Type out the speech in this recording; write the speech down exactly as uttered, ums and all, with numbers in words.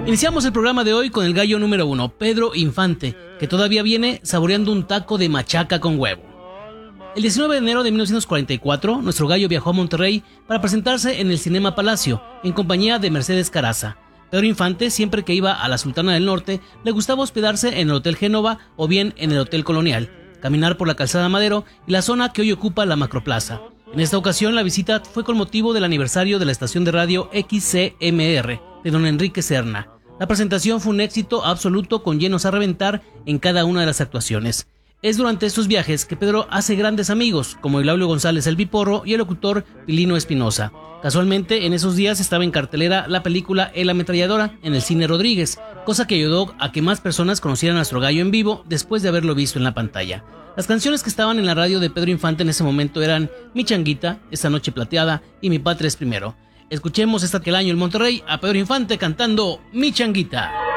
Iniciamos el programa de hoy con el gallo número uno, Pedro Infante, que todavía viene saboreando un taco de machaca con huevo. El diecinueve de enero de mil novecientos cuarenta y cuatro, nuestro gallo viajó a Monterrey para presentarse en el Cinema Palacio, en compañía de Mercedes Caraza. Pedro Infante, siempre que iba a la Sultana del Norte, le gustaba hospedarse en el Hotel Génova o bien en el Hotel Colonial, caminar por la Calzada Madero y la zona que hoy ocupa la Macroplaza. En esta ocasión, la visita fue con motivo del aniversario de la estación de radio X C M R de don Enrique Serna. La presentación fue un éxito absoluto, con llenos a reventar en cada una de las actuaciones. Es durante estos viajes que Pedro hace grandes amigos, como Eulaulio González el Biporro y el locutor Pilino Espinosa. Casualmente, en esos días estaba en cartelera la película El Ametralladora en el Cine Rodríguez, cosa que ayudó a que más personas conocieran a nuestro gallo en vivo después de haberlo visto en la pantalla. Las canciones que estaban en la radio de Pedro Infante en ese momento eran Mi Changuita, Esta Noche Plateada y Mi Patria es Primero. Escuchemos esta que el año en Monterrey a Pedro Infante cantando Mi Changuita.